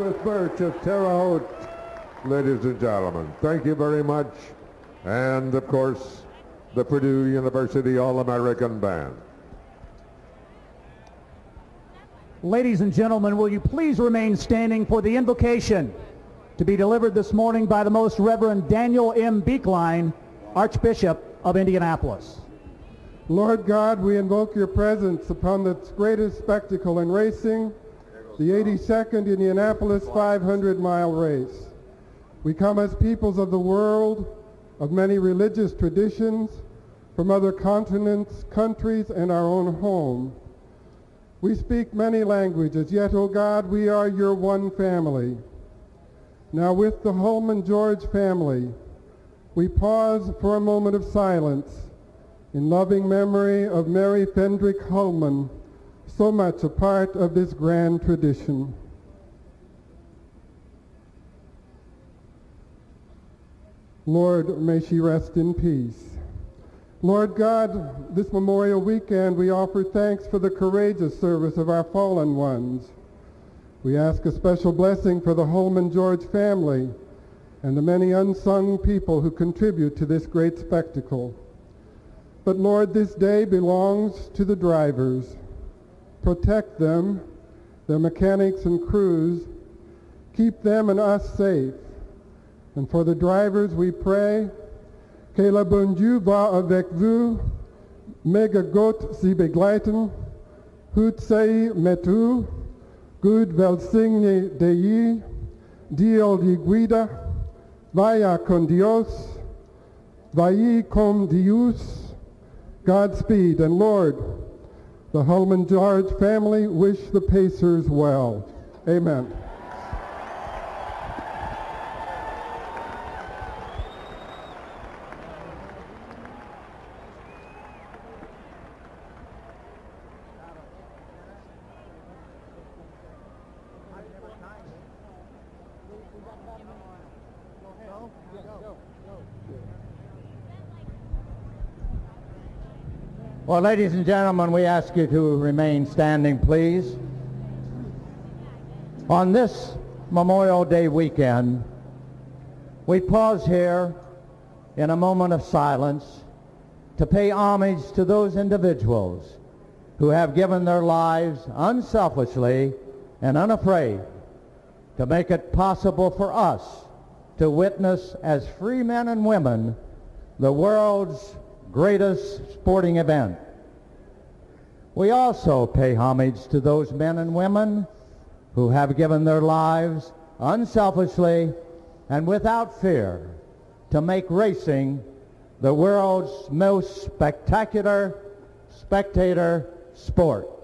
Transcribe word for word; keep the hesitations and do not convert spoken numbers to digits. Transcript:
Elizabeth Birch of Terre Haute, ladies and gentlemen. Thank you very much. And, of course, the Purdue University All-American Band. Ladies and gentlemen, will you please remain standing for the invocation to be delivered this morning by the Most Reverend Daniel M. Beekline, Archbishop of Indianapolis. Lord God, we invoke your presence upon the greatest spectacle in racing, the eighty-second Indianapolis five hundred mile race. We come as peoples of the world, of many religious traditions, from other continents, countries, and our own home. We speak many languages, yet, O God, we are your one family. Now with the Holman George family, we pause for a moment of silence in loving memory of Mary Fendrick Holman, so much a part of this grand tradition. Lord, may she rest in peace. Lord God, this Memorial Weekend we offer thanks for the courageous service of our fallen ones. We ask a special blessing for the Holman George family and the many unsung people who contribute to this great spectacle. But Lord, this day belongs to the drivers. Protect them, their mechanics and crews. Keep them and us safe. And for the drivers we pray, que le bon Dieu va avec vous, mega Gott sie begleiten, hut sei met u, Gud velsigne Dei, Dio di guida, vaya con Dios, vai con Dios, Godspeed. And Lord, the Holman George family wish the Pacers well. Amen. Well, ladies and gentlemen, we ask you to remain standing, please. On this Memorial Day weekend, we pause here in a moment of silence to pay homage to those individuals who have given their lives unselfishly and unafraid to make it possible for us to witness as free men and women the world's greatest sporting event. We also pay homage to those men and women who have given their lives unselfishly and without fear to make racing the world's most spectacular spectator sport.